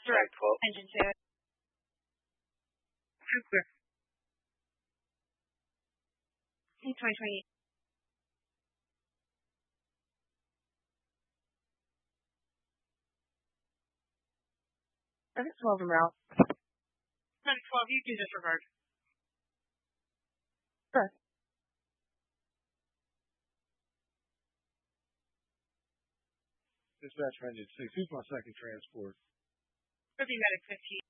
direct 12. attention to it. Clear. In 2028. 12 en route. 12, you can disregard. Sure. Dispatch engine 6, who's my second transport? Could be medic 15.